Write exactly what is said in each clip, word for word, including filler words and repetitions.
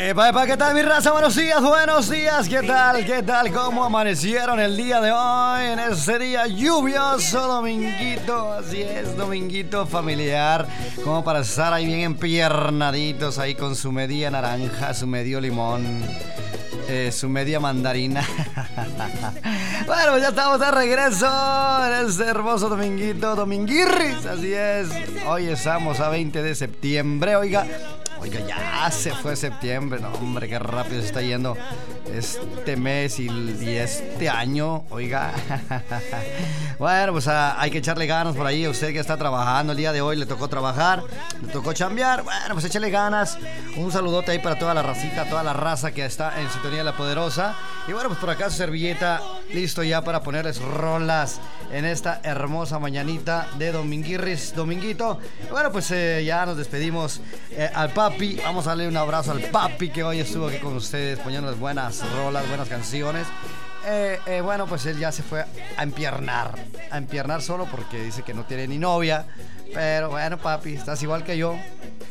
Epa, epa, ¿qué tal mi raza? Buenos días, buenos días, ¿qué tal? ¿Qué tal? ¿Cómo amanecieron el día de hoy? En ese día lluvioso, dominguito, así es, dominguito familiar, como para estar ahí bien empiernaditos, ahí con su media naranja, su medio limón, eh, su media mandarina. Bueno, pues ya estamos de regreso en este hermoso dominguito, dominguirris, así es. Hoy estamos a veinte de septiembre, oiga. Oiga, ya se fue septiembre, no, hombre, qué rápido se está yendo este mes y, y este año, oiga. Bueno, pues a, hay que echarle ganas por ahí. A usted que está trabajando el día de hoy, le tocó trabajar, le tocó chambear. Bueno, pues échale ganas. Un saludote ahí para toda la racita, toda la raza que está en sintonía de La Poderosa. Y bueno, pues por acá su servilleta, listo ya para ponerles rolas en esta hermosa mañanita de Dominguirris, dominguito. Y bueno, pues eh, ya nos despedimos eh, al papi. Vamos a darle un abrazo al papi que hoy estuvo aquí con ustedes poniéndoles buenas rolas, buenas canciones. Eh, eh, bueno, pues él ya se fue a empiernar, a empiernar solo porque dice que no tiene ni novia. Pero bueno, papi, estás igual que yo.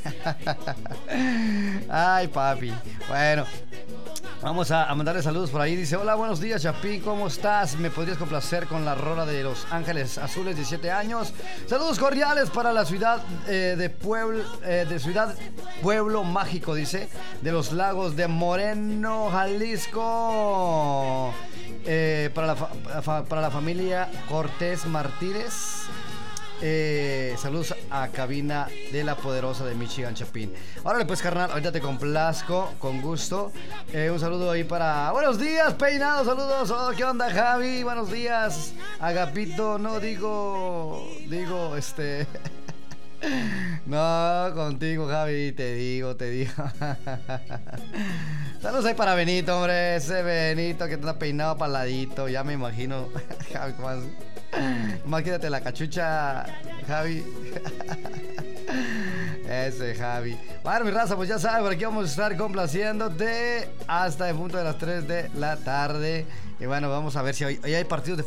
Ay, papi. Bueno, vamos a, a mandarle saludos por ahí. Dice, hola, buenos días, Chapín, ¿cómo estás? ¿Me podrías complacer con la rola de Los Ángeles Azules, diecisiete años? Saludos cordiales para la ciudad eh, de Pueblo, eh, de Ciudad Pueblo Mágico, dice, de los Lagos de Moreno, Jalisco. Eh, para, la fa, para la familia Cortés Martínez. Eh, saludos a cabina de La Poderosa de Michigan, Chapín. Órale pues, carnal, ahorita te complazco con gusto. eh, Un saludo ahí para... Buenos días, peinado, saludos. Oh, ¿qué onda, Javi? Buenos días, Agapito. No, digo... Digo, este... No, contigo, Javi, te digo, te digo. Saludos ahí para Benito, hombre. Ese Benito que está peinado para ladito. Ya me imagino, Javi, ¿cómo es? Imagínate la cachucha, Javi. Ese Javi. Bueno, mi raza, pues ya sabes, por aquí vamos a estar complaciéndote hasta el punto de las tres de la tarde. Y bueno, vamos a ver si hoy, hoy hay partidos de